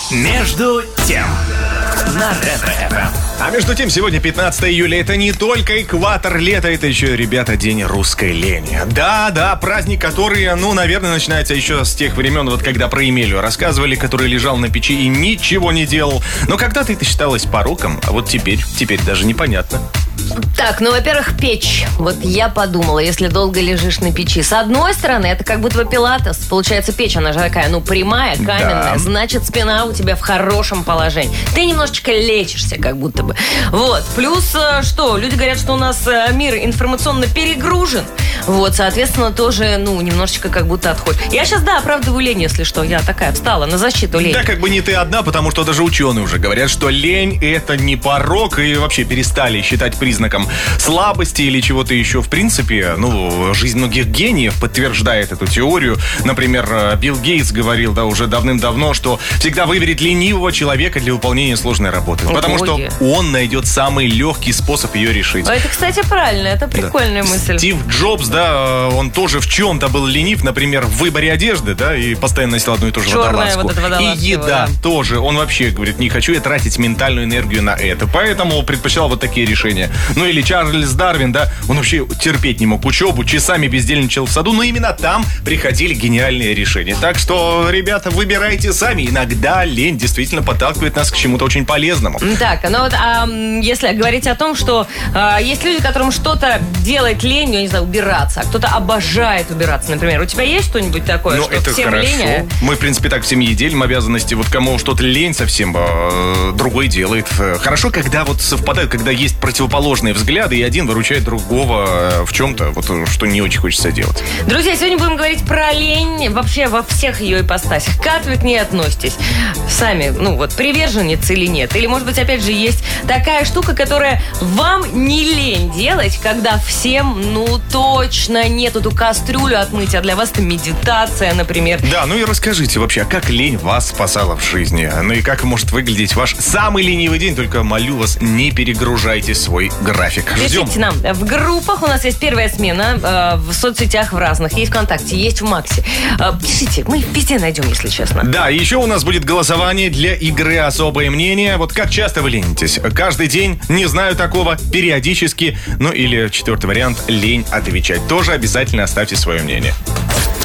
Между тем на Ретро-ФМ. А между тем, сегодня 15 июля. Это не только экватор лета, это еще, ребята, день русской лени. Да, праздник, который, наверное, начинается еще с тех времен, вот когда про Емелю рассказывали, который лежал на печи и ничего не делал. Но когда-то это считалось пороком, а вот теперь даже непонятно. Так, во-первых, печь. Вот я подумала, если долго лежишь на печи. С одной стороны, это как будто бы пилатес. Получается, печь, она же такая, прямая, каменная. Да. Значит, спина у тебя в хорошем положении. Ты немножечко лечишься, как будто бы. Вот. Плюс, люди говорят, что у нас мир информационно перегружен. Вот, соответственно, тоже, немножечко как будто отходит. Я сейчас, оправдываю лень, если что. Я такая встала на защиту лени. Да, как бы не ты одна, потому что даже ученые уже говорят, что лень – это не порок, и вообще перестали считать признаком слабости или чего-то еще. В принципе, жизнь многих гениев подтверждает эту теорию. Например, Билл Гейтс говорил, уже давным-давно, что всегда выберет ленивого человека для выполнения сложной работы. Потому что он найдет самый легкий способ ее решить. Это, кстати, правильно, это прикольная мысль. Стив Джобс, он тоже в чем-то был ленив, например, в выборе одежды, и постоянно носил одну и ту же водолазку. И еда тоже. Он вообще говорит, не хочу я тратить ментальную энергию на это. Поэтому предпочитал вот такие решения. Или Чарльз Дарвин, он вообще терпеть не мог учебу, часами бездельничал в саду, но именно там приходили гениальные решения. Так что, ребята, выбирайте сами. Иногда лень действительно подталкивает нас к чему-то очень полезному. Так, если говорить о том, что есть люди, которым что-то делать лень, я не знаю, убираться, а кто-то обожает убираться, например. У тебя есть что-нибудь такое, что это всем хорошо. Лень? Мы, в принципе, так в семье делим обязанности. Вот кому что-то лень совсем, другой делает. Хорошо, когда совпадают, когда есть противоположные взгляды, и один выручает другого в чем-то, что не очень хочется делать. Друзья, сегодня будем говорить про лень вообще во всех ее ипостасях. Как вы к ней относитесь? Сами, приверженец или нет? Или, может быть, опять же, есть такая штука, которая вам не лень делать, когда всем, точно нет эту кастрюлю отмыть, а для вас это медитация, например. Да, и расскажите вообще, а как лень вас спасала в жизни? И как может выглядеть ваш самый ленивый день? Только молю вас, не перегружайте свой график. Ждем. Пишите нам в группах, у нас есть первая смена, в соцсетях в разных, есть ВКонтакте, есть в Максе. Пишите, мы везде найдем, если честно. Да, еще у нас будет голосование для игры «Особое мнение». Как часто вы ленитесь? Каждый день? Не знаю такого. Периодически. Или четвертый вариант – лень отвечать. Тоже обязательно оставьте свое мнение.